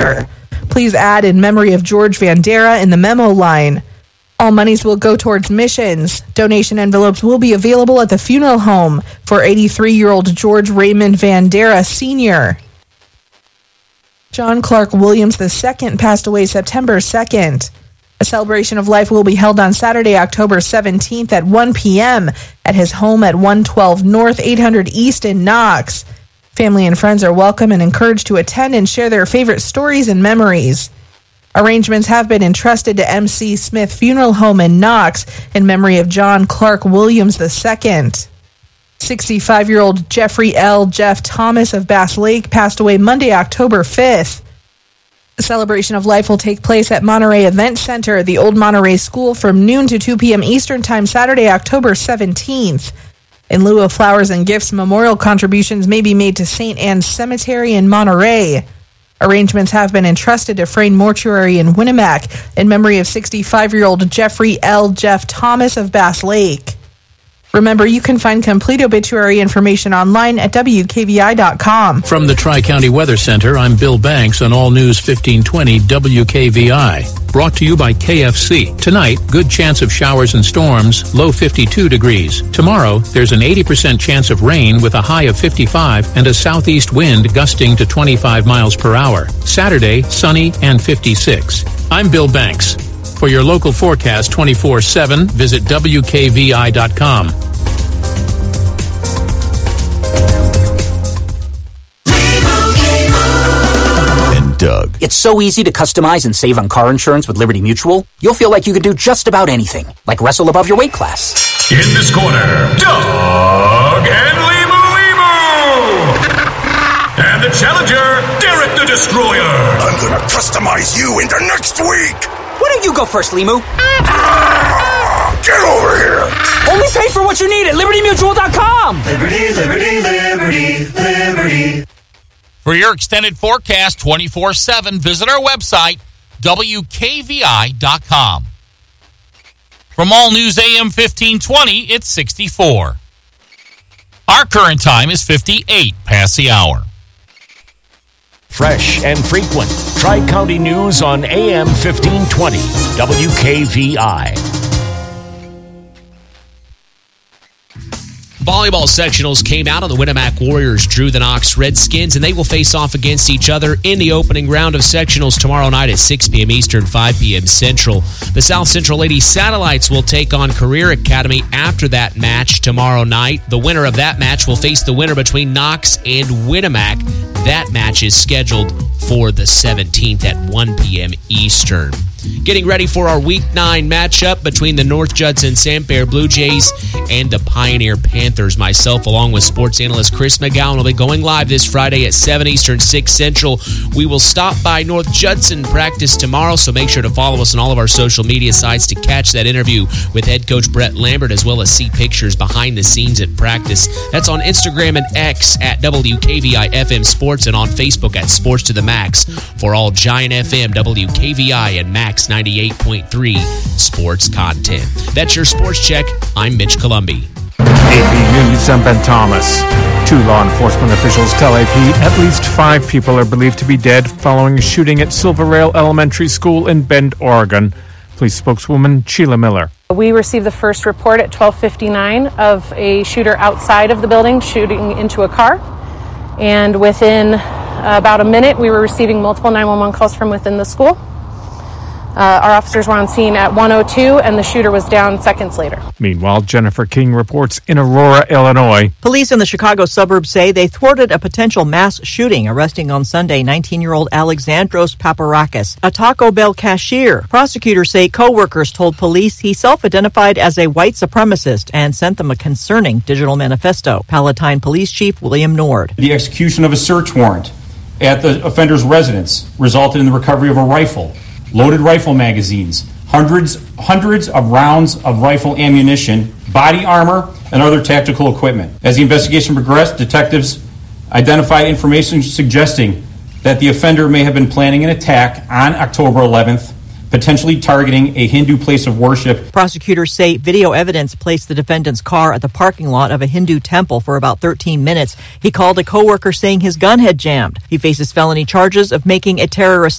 Senior. Please add in memory of George Vandera in the memo line. All monies will go towards missions. Donation envelopes will be available at the funeral home for 83-year-old George Raymond Vandera Sr. John Clark Williams II passed away September 2nd. A celebration of life will be held on Saturday, October 17th at 1 p.m. at his home at 112 North 800 East in Knox. Family and friends are welcome and encouraged to attend and share their favorite stories and memories. Arrangements have been entrusted to M.C. Smith Funeral Home in Knox in memory of John Clark Williams II. 65-year-old Jeffrey L. Jeff Thomas of Bass Lake passed away Monday, October 5th. The celebration of life will take place at Monterey Event Center, the Old Monterey School, from noon to 2 p.m. Eastern Time, Saturday, October 17th. In lieu of flowers and gifts, memorial contributions may be made to St. Anne's Cemetery in Monterey. Arrangements have been entrusted to Frayne Mortuary in Winnemac in memory of 65-year-old Jeffrey L. Jeff Thomas of Bass Lake. Remember, you can find complete obituary information online at WKVI.com. From the Tri-County Weather Center, I'm Bill Banks on All News 1520 WKVI. Brought to you by KFC. Tonight, good chance of showers and storms, low 52 degrees. Tomorrow, there's an 80% chance of rain with a high of 55 and a southeast wind gusting to 25 miles per hour. Saturday, sunny and 56. I'm Bill Banks. For your local forecast 24/7, visit WKVI.com. Doug. It's so easy to customize and save on car insurance with Liberty Mutual. You'll feel like you could do just about anything, like wrestle above your weight class. In this corner, Doug and Limu. And the challenger, Derek the Destroyer. I'm gonna customize you into next week. Why don't you go first, Limu? Get over here. Only pay for what you need at LibertyMutual.com. Liberty, liberty, liberty, liberty. For your extended forecast 24/7, visit our website, WKVI.com. From All News AM 1520, it's 64. Our current time is 58 past the hour. Fresh and frequent. Tri-County News on AM 1520, WKVI. Volleyball sectionals came out, and the Winnemac Warriors drew the Knox Redskins, and they will face off against each other in the opening round of sectionals tomorrow night at 6 p.m. Eastern, 5 p.m. Central. The South Central Lady Satellites will take on Career Academy after that match tomorrow night. The winner of that match will face the winner between Knox and Winnemac. That match is scheduled for the 17th at 1 p.m. Eastern. Getting ready for our Week 9 matchup between the North Judson Santerre Blue Jays and the Pioneer Panthers. Myself, along with sports analyst Chris McGowan, will be going live this Friday at 7 Eastern, 6 Central. We will stop by North Judson practice tomorrow, so make sure to follow us on all of our social media sites to catch that interview with head coach Brett Lambert, as well as see pictures behind the scenes at practice. That's on Instagram and X at WKVI FM Sports, and on Facebook at Sports to the Max for all Giant FM, WKVI, and Max 98.3 sports content. That's your Sports Check. I'm Mitch Columbi. AP News, I'm Ben Thomas. 2 law enforcement officials tell AP at least 5 people are believed to be dead following a shooting at Silver Rail Elementary School in Bend, Oregon. Police spokeswoman Sheila Miller. We received the first report at 12:59 of a shooter outside of the building shooting into a car. And within about a minute, we were receiving multiple 911 calls from within the school. Our officers were on scene at 1:02, and the shooter was down seconds later. Meanwhile, Jennifer King reports in Aurora, Illinois. Police in the Chicago suburbs say they thwarted a potential mass shooting, arresting on Sunday 19-year-old Alexandros Paparakis, a Taco Bell cashier. Prosecutors say co-workers told police he self-identified as a white supremacist and sent them a concerning digital manifesto. Palatine Police Chief William Nord. The execution of a search warrant at the offender's residence resulted in the recovery of a rifle, loaded rifle magazines, hundreds of rounds of rifle ammunition, body armor, and other tactical equipment. As the investigation progressed, detectives identified information suggesting that the offender may have been planning an attack on October 11th, potentially targeting a Hindu place of worship. Prosecutors say video evidence placed the defendant's car at the parking lot of a Hindu temple for about 13 minutes. He called a coworker saying his gun had jammed. He faces felony charges of making a terrorist